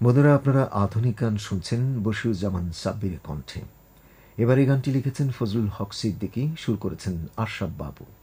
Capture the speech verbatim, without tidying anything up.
বন্ধুরা, আপনারা আধুনিক গান শুনছেন বশিরুজ্জামান সাব্বিরের কণ্ঠে। এবার এই গানটি লিখেছেন ফজলুল হক সিদ্দিকী, সুর করেছেন আশরাফ বাবু।